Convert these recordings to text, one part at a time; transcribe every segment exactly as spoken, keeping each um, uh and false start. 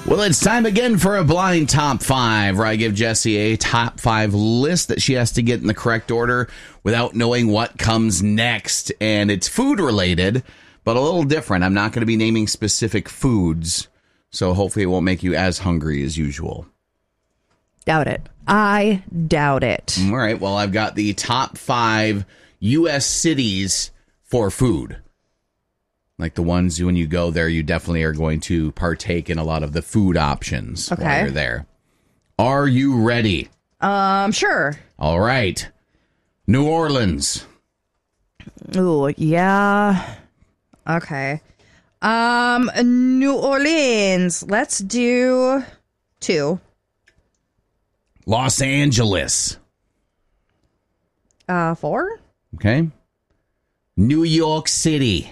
Well, it's time again for a blind top five, where I give Jessie a top five list that she has to get in the correct order without knowing what comes next. And it's food related, but a little different. I'm not going to be naming specific foods, so hopefully it won't make you as hungry as usual. Doubt it. I doubt it. All right. Well, I've got the top five U S cities for food. Like the ones when you go there, you definitely are going to partake in a lot of the food options Okay. while you're there. Are you ready? Um, sure. All right. New Orleans. Ooh, yeah. Okay. Um, New Orleans. Let's do two. Los Angeles. Uh, four? Okay. New York City.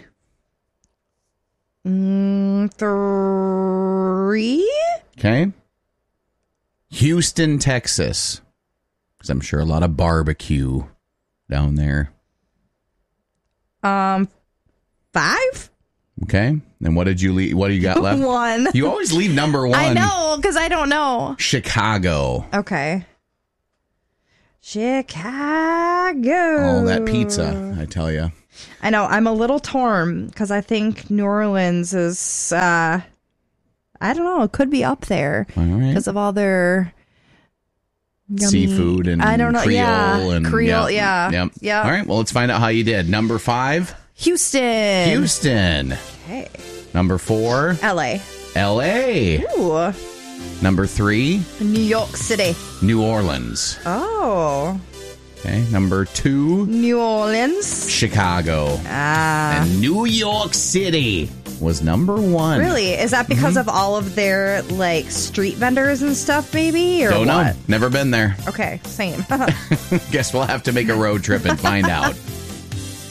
Mm, three? Okay. Houston, Texas. Because I'm sure a lot of barbecue down there. Um, five? Okay. And what did you leave? What do you got left? One. You always leave number one. I know, because I don't know. Chicago. Okay. Chicago. Oh, that pizza, I tell you. I know. I'm a little torn because I think New Orleans is, uh, I don't know, it could be up there All right. because of all their yummy, Seafood and I don't know, Creole. yeah, and Creole, yeah, Yep. yeah. All right. Well, let's find out how you did. Number five, Houston. Houston. Okay. Number four, L A. L A. Ooh. Number three, New York City. New Orleans. Oh. Okay. Number two, New Orleans. Chicago. Ah. And New York City was number one. Really? Is that because Mm-hmm. of all of their, like, street vendors and stuff, maybe? Or Don't know. what? Never been there. Okay, same. Guess we'll have to make a road trip and find out.